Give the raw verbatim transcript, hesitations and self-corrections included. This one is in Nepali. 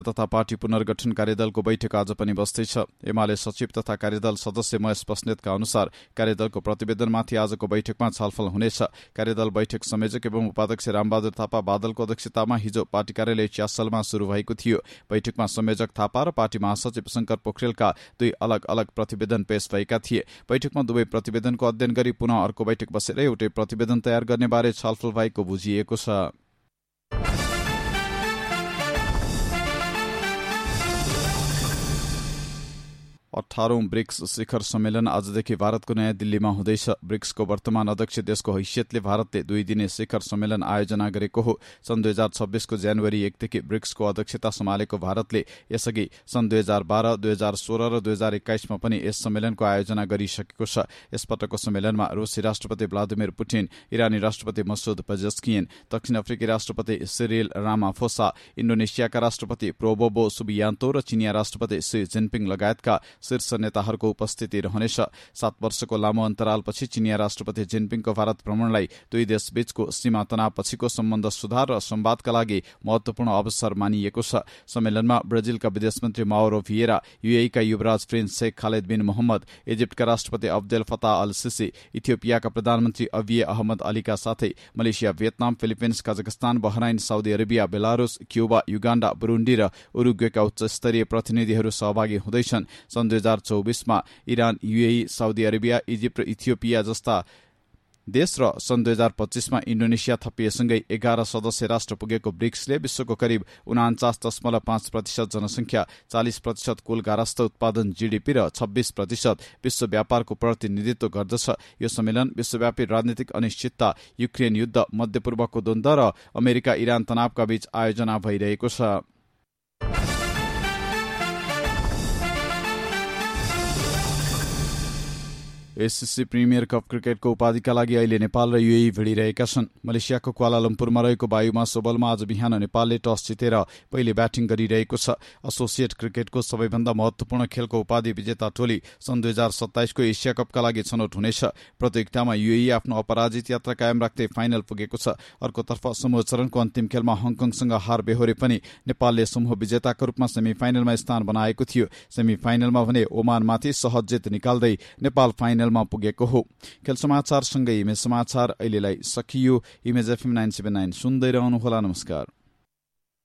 तथा पार्टी पुनर्गठन कार्यदलको बैठक आज पनि बस्दैछ। एमाले सचिव तथा कार्यदल सदस्य महेश बस्नेतका अनुसार कार्यदलको प्रतिवेदनमाथि आजको बैठकमा छलफल हुनेछ। कार्यदल बैठक संयोजक एवं उपाध्यक्ष रामबहादुर थापा बादलको अध्यक्षतामा हिजो पार्टी कार्यालय च्यासलमा शुरू भएको थियो। बैठकमा संयोजक थापा र पार्टी महासचिव शंकर पोखरेलका दुई अलग अलग प्रतिवेदन पेश भएका थिए। बैठकमा दुवै प्रतिवेदनको अध्ययन गरी पुनः अर्को बैठक बसेर एउटै प्रतिवेदन तयार गर्ने बारे छलफल भएको बुझिएको छ। अठारौं ब्रिक्स शिखर सम्मेलन आजदेखि भारतको नयाँ दिल्लीमा हुँदैछ। ब्रिक्सको वर्तमान अध्यक्ष देशको हैसियतले भारतले दुई दिने शिखर सम्मेलन आयोजना गरेको हो। सन् दुई हजार छब्बीसको जनवरी एकदेखि ब्रिक्सको अध्यक्षता सम्हालेको भारतले यसअघि सन् दुई हजार बाह्र दुई हजार सोह्र र दुई हजार एक्काइसमा पनि यस सम्मेलनको आयोजना गरिसकेको छ। यसपटकको सम्मेलनमा रुसी राष्ट्रपति भ्लादिमिर पुटिन, इरानी राष्ट्रपति मसुद पेजेस्कियन, दक्षिण अफ्रिकी राष्ट्रपति सिरिल रामाफोसा, इन्डोनेसियाका राष्ट्रपति प्रोबोवो सुबियान्तो र चिनिया राष्ट्रपति सी जिनपिङ लगायतका शीर्ष नेताहरूको उपस्थिति रहनेछ। सात वर्षको लामो अन्तरालपछि चिनिया राष्ट्रपति जिनपिङको भारत भ्रमणलाई दुई देशबीचको सीमा तनावपछिको सम्बन्ध सुधार र संवादका लागि महत्वपूर्ण अवसर मानिएको छ। सम्मेलनमा ब्राजिलका विदेश मन्त्री माउरो भिएरा, यूएईका युवराज प्रिन्स शेख खालिद बिन मोहम्मद, इजिप्टका राष्ट्रपति अब्देल फताह अल सिसी, इथियोपियाका प्रधानमन्त्री अबिय अहमद अलीका साथै Malaysia, Vietnam, Philippines, Kazakhstan, Bahrain, Saudi Arabia, Belarus, Cuba, Uganda, बुरुन्डी र उरुग्वेका उच्चस्तरीय प्रतिनिधिहरू सहभागी हुँदैछन्। सन् दुई हजार चौबिसमा Iran, UAE, Saudi Arabia, Egypt र इथियोपिया जस्ता देश र सन् दुई हजार पच्चीसमा इन्डोनेसिया थपिएसँगै एघार सदस्य राष्ट्र पुगेको ब्रिक्सले विश्वको करिब उनान्चास दशमलव पाँच प्रतिशत जनसंख्या, चालिस प्रतिशत कुल गारस्थ उत्पादन जीडीपी र छब्बीस प्रतिशत विश्व व्यापारको प्रतिनिधित्व गर्दछ। यो सम्मेलन विश्वव्यापी राजनीतिक अनिश्चितता, युक्रेन युद्ध, मध्यपूर्वको द्वन्द्व र अमेरिका इरान तनावका बीच आयोजना भइरहेको छ। एससीसी प्रिमियर कप क्रिकेटको उपाधिका लागि अहिले नेपाल र यूएई भिडिरहेका छन्। मलेसियाको क्वालालम्पुरमा रहेको वायुमा सोबलमा आज बिहान नेपालले टस जितेर पहिले ब्याटिङ गरिरहेको छ। एसोसिएट क्रिकेटको सबैभन्दा महत्वपूर्ण खेलको उपाधि विजेता टोली सन् दुई हजार सत्ताइसको एसिया कपका लागि छनौट हुनेछ। प्रतियोगितामा यूएई आफ्नो अपराजित यात्रा कायम राख्दै फाइनल पुगेको छ। अर्कोतर्फ समूह चरणको अन्तिम खेलमा हङकङसँग हार बेहोरे पनि नेपालले समूह विजेताको रूपमा सेमिफाइनलमा स्थान बनाएको थियो। सेमिफाइनलमा भने ओमानमाथि सहज जित निकाल्दै नेपाल फाइनल पुगेको हो। खेल समाचार सँगै इमेज समाचार अहिलेलाई सकियो। Image FM nine seven nine सुन्दै रहनुहोला। नमस्कार।